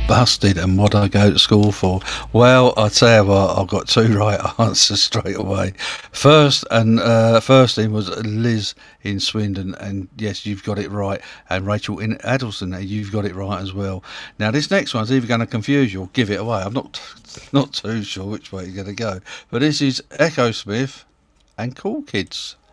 busted and what I go to school for. Well, I tell you what, I've got two right answers straight away. First thing was Liz in Swindon, and yes, you've got it right. And Rachel in Addleston, you've got it right as well. Now, this next one's either going to confuse you or give it away. I'm not too sure which way you're going to go. But this is Echo Smith and Cool Kids.